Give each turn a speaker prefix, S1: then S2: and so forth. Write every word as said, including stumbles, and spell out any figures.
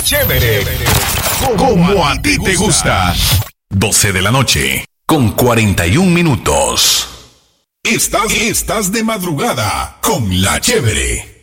S1: Chévere, como a ti te gusta. doce de la noche, con cuarenta y un minutos. Estás, estás de madrugada con La Chévere.